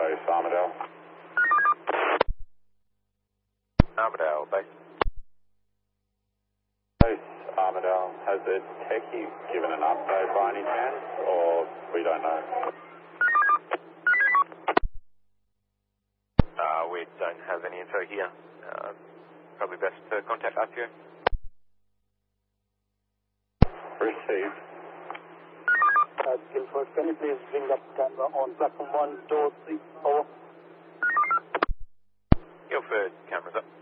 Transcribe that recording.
Base Armadale. Armadale, base. Base Armadale, has the techie given an update by any chance, or we don't know? We don't have any info here. Probably best to contact RTO. Received. Guildford, can you please bring up camera on platform 1, door 3, over? Guildford, cameras up.